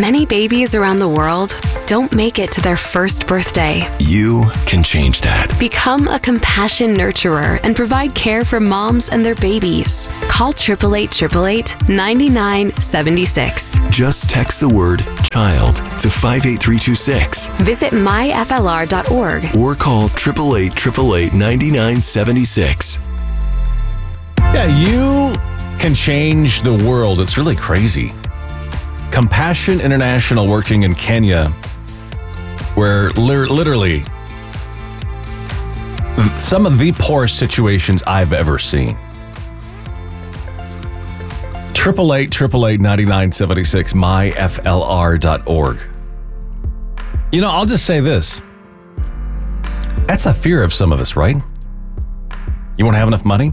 Many babies around the world don't make it to their first birthday. You can change that. Become a compassion nurturer and provide care for moms and their babies. Call 888-888-9976. Just text the word child to 58326. Visit myflr.org or call 888-888-9976. Yeah, you can change the world. It's really crazy. Compassion International working in Kenya, where literally some of the poorest situations I've ever seen. 888-888-9976, myflr.org. You know, I'll just say this. That's a fear of some of us, right? You won't have enough money?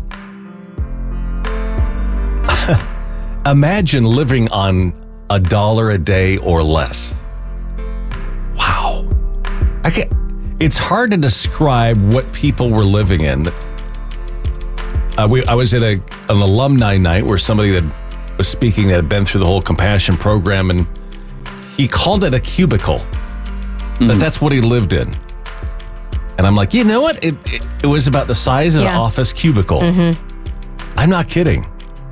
Imagine living on $1 a day or less. Wow. It's hard to describe what people were living in. I was at an alumni night where somebody that was speaking that had been through the whole compassion program, and he called it a cubicle. That's what he lived in. And I'm like, you know what? It was about the size of an office cubicle. I'm not kidding.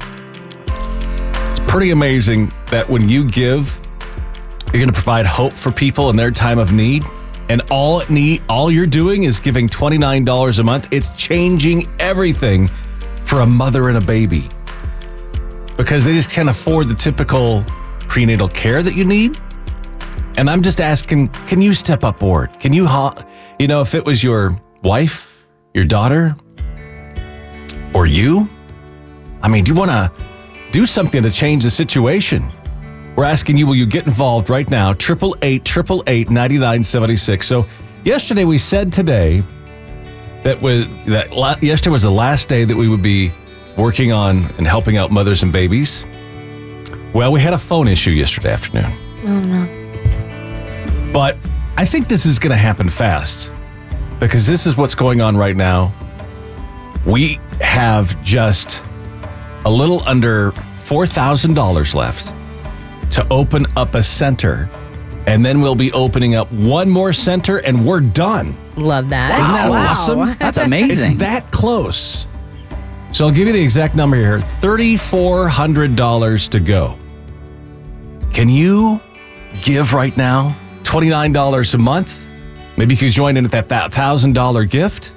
It's pretty amazing that when you give, you're going to provide hope for people in their time of need. And all you're doing is giving $29 a month. It's changing everything for a mother and a baby, because they just can't afford the typical prenatal care that you need. And I'm just asking, can you step up board? Can you, if it was your wife, your daughter, or you, do you want to do something to change the situation? We're asking you, will you get involved right now? 888-888-9976. So yesterday we said today yesterday was the last day that we would be working on and helping out mothers and babies. Well, we had a phone issue yesterday afternoon. Oh, no. But I think this is going to happen fast, because this is what's going on right now. We have just a little under $4,000 left to open up a center, and then we'll be opening up one more center, and we're done. Love that. Isn't that awesome? That's amazing. It's that close. So I'll give you the exact number here. $3,400 to go. Can you give right now? $29 a month? Maybe you could join in at that $1,000 gift.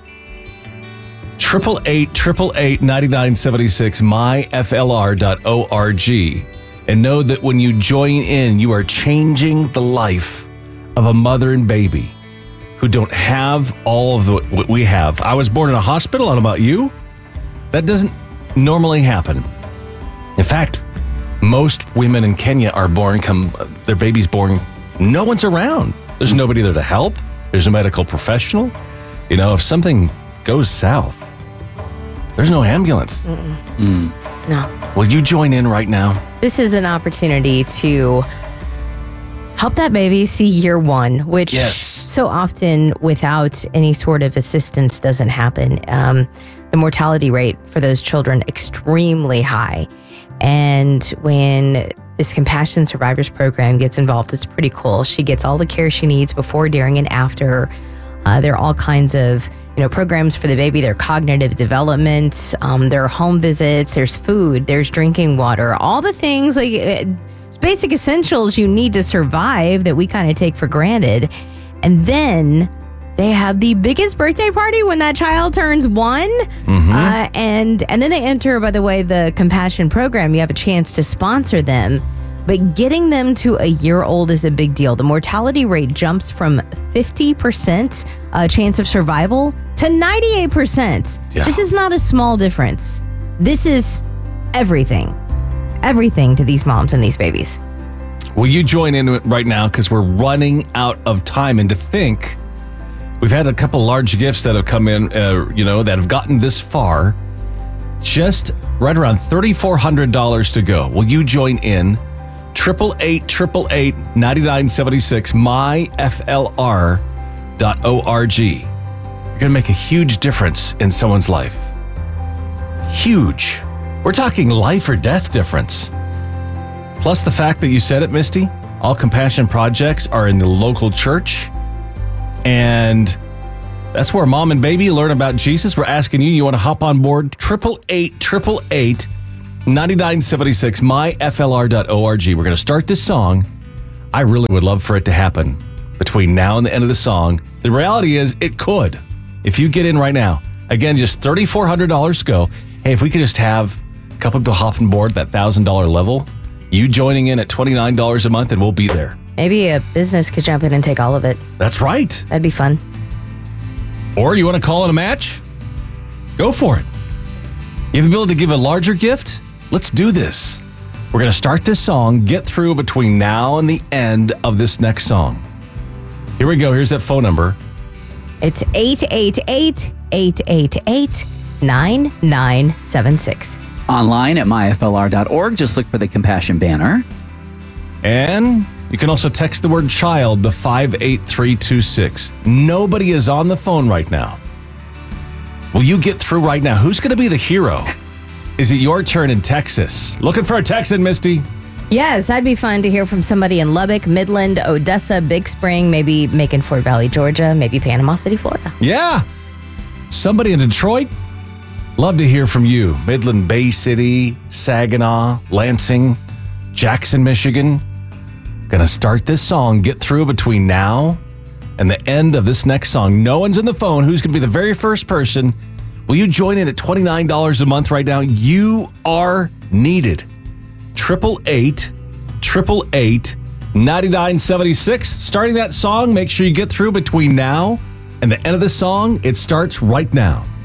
888-888-9976, myflr.org. And know that when you join in, you are changing the life of a mother and baby who don't have all of what we have. I was born in a hospital. I don't know about you. That doesn't normally happen. In fact, most women in Kenya are their baby's born, no one's around. There's nobody there to help. There's a medical professional. If something goes south, there's no ambulance. No. Will you join in right now? This is an opportunity to help that baby see year one, which so often without any sort of assistance doesn't happen. The mortality rate for those children extremely high. And when this Compassion Survivors program gets involved, it's pretty cool. She gets all the care she needs before, during, and after. There are all kinds of programs for the baby, their cognitive development, their home visits, there's food, there's drinking water, all the things like basic essentials you need to survive that we kind of take for granted. And then they have the biggest birthday party when that child turns 1. And then they enter, by the way, the Compassion program. You have a chance to sponsor them. But getting them to a year old is a big deal. The mortality rate jumps from 50% chance of survival to 98%. Yeah. This is not a small difference. This is everything. Everything to these moms and these babies. Will you join in right now? Because we're running out of time. And to think, we've had a couple large gifts that have come in, that have gotten this far. Just right around $3,400 to go. Will you join in? 888-888-9976, myflr.org. You're going to make a huge difference in someone's life. Huge. We're talking life or death difference. Plus the fact that you said it, Misty, All compassion projects are in the local church. And that's where mom and baby learn about Jesus. We're asking you want to hop on board? 888-888-9976, myflr.org. We're going to start this song. I really would love for it to happen between now and the end of the song. The reality is it could. If you get in right now, again, just $3,400 to go. Hey, if we could just have a couple people hopping board that $1,000 level, you joining in at $29 a month, and we'll be there. Maybe a business could jump in and take all of it. That's right. That'd be fun. Or you want to call in a match? Go for it. You have the ability to give a larger gift? Let's do this. We're going to start this song, get through between now and the end of this next song. Here we go. Here's that phone number. It's 888-888-9976. Online at myflr.org. Just look for the Compassion banner. And you can also text the word child to 58326. Nobody is on the phone right now. Will you get through right now? Who's going to be the hero? Is it your turn in Texas? Looking for a Texan, Misty? Yes, that'd be fun to hear from somebody in Lubbock, Midland, Odessa, Big Spring, maybe Macon, Fort Valley, Georgia, maybe Panama City, Florida. Yeah. Somebody in Detroit? Love to hear from you. Midland, Bay City, Saginaw, Lansing, Jackson, Michigan. Gonna start this song, get through between now and the end of this next song. No one's in the phone. Who's gonna be the very first person? Will you join in at $29 a month right now? You are needed. 888-888-9976. Starting that song, make sure you get through between now and the end of the song. It starts right now.